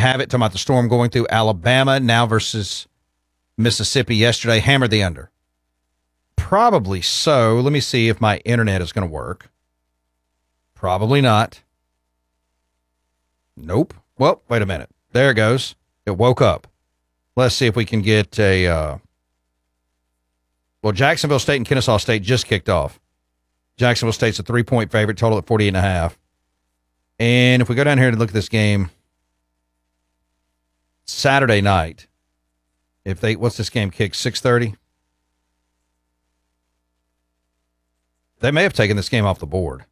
have it. Talking about the storm going through Alabama now versus Mississippi yesterday. Hammered the under. Probably so. Let me see if my internet is going to work. Probably not. Nope. Well, wait a minute. There it goes. It woke up. Let's see if we can get a... Well, Jacksonville State and Kennesaw State just kicked off. Jacksonville State's a 3-point favorite, total at 48.5. And if we go down here to look at this game, Saturday night, what's this game kick? 6:30? They may have taken this game off the board.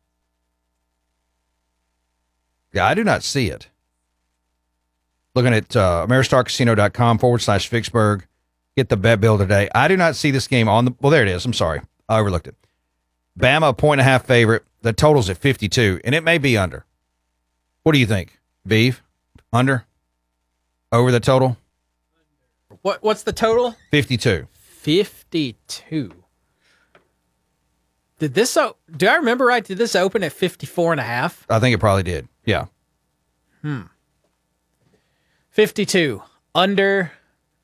Yeah, I do not see it. Looking at ameristarcasino.com/Vicksburg. Get the bet bill today. I do not see this game on the... Well, there it is. I'm sorry. I overlooked it. Bama, a 1.5 favorite. The total's at 52, and it may be under. What do you think, Beef? Under? Over the total? What's the total? 52. 52. Do I remember right? Did this open at 54.5? I think it probably did. Yeah. 52. Under.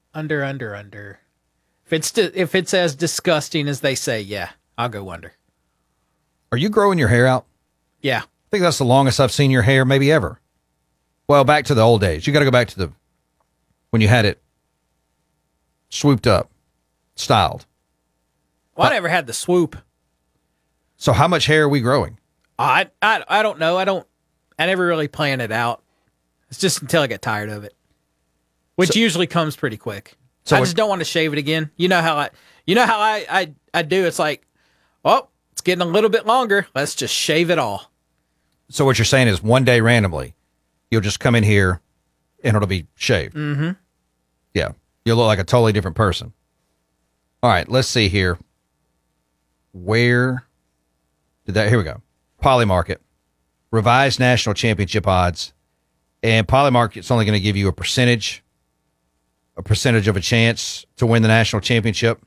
If it's as disgusting as they say, yeah, I'll go under. Are you growing your hair out? Yeah. I think that's the longest I've seen your hair maybe ever. Well, back to the old days. You got to go back to when you had it swooped up, styled. Well, I never had the swoop. So how much hair are we growing? I don't know. I never really plan it out. It's just until I get tired of it, which usually comes pretty quick. So I just don't want to shave it again. You know how I do. It's like, oh, it's getting a little bit longer. Let's just shave it all. So what you're saying is one day randomly, you'll just come in here and it'll be shaved. Mm-hmm. Yeah. You'll look like a totally different person. All right. Let's see here. Where did that? Here we go. Polymarket. Revised national championship odds. And Polymarket's only going to give you a percentage of a chance to win the national championship.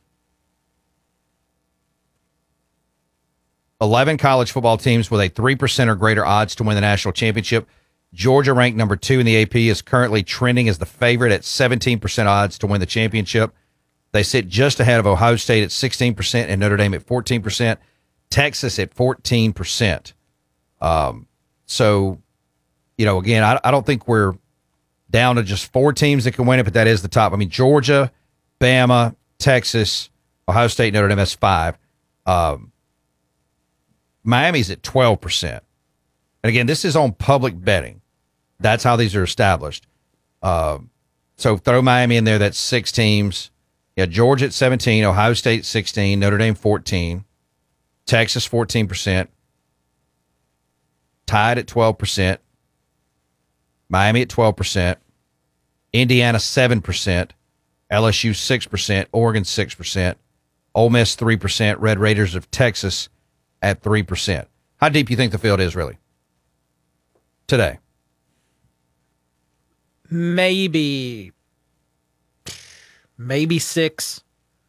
11 college football teams with a 3% or greater odds to win the national championship. Georgia, ranked number 2 in the AP, is currently trending as the favorite at 17% odds to win the championship. They sit just ahead of Ohio State at 16% and Notre Dame at 14%. Texas at 14%. So, again, I don't think we're down to just 4 teams that can win it, but that is the top. I mean, Georgia, Bama, Texas, Ohio State, Notre Dame, that's 5. Miami's at 12%. And again, this is on public betting. That's how these are established. So throw Miami in there. That's 6 teams. Yeah, Georgia at 17, Ohio State 16, Notre Dame 14, Texas 14%, tied at 12%, Miami at 12%, Indiana 7%, LSU 6%, Oregon 6%, Ole Miss 3%, Red Raiders of Texas at 3%. How deep do you think the field is really today? Maybe 6.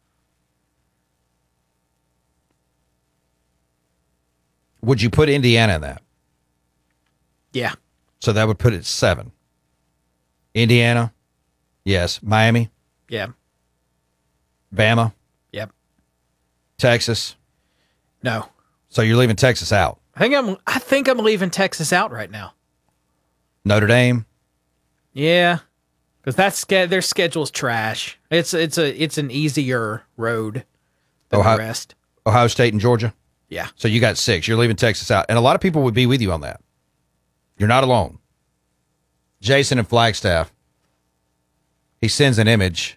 Would you put Indiana in that? Yeah. So that would put it 7. Indiana? Yes. Miami? Yeah. Bama? Yep. Texas? No. So you're leaving Texas out? I think I'm leaving Texas out right now. Notre Dame? Yeah. Because their schedule's trash. It's an easier road than the rest. Ohio State and Georgia? Yeah. So you got 6. You're leaving Texas out. And a lot of people would be with you on that. You're not alone. Jason in Flagstaff, he sends an image.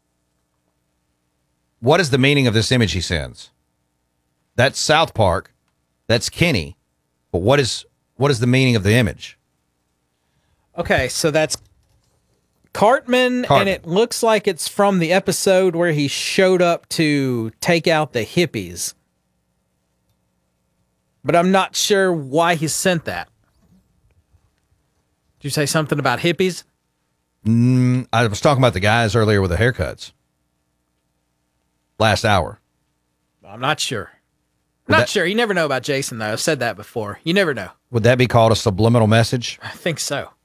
What is the meaning of this image he sends? That's South Park. That's Kenny. But what is the meaning of the image? Okay, so that's Cartman, and it looks like it's from the episode where he showed up to take out the hippies. But I'm not sure why he sent that. Did you say something about hippies? I was talking about the guys earlier with the haircuts. Last hour. I'm not sure. Not sure. You never know about Jason, though. I've said that before. You never know. Would that be called a subliminal message? I think so.